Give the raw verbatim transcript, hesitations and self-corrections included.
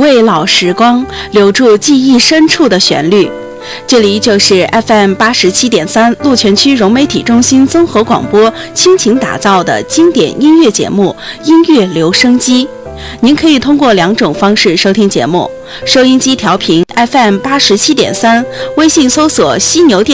味老时光，留住记忆深处的旋律。这里就是 F M 八十七点三鹿泉区融媒体中心综合广播倾情打造的经典音乐节目《音乐留声机》。您可以通过两种方式收听节目：收音机调频 F M 八十七点三，微信搜索犀牛电